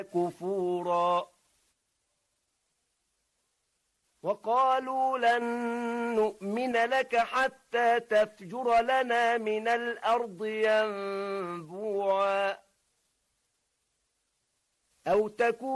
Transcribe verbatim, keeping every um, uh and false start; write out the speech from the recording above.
كفورا وقالوا لن نؤمن لك حتى تفجر لنا من الأرض ينبوعا أو تكون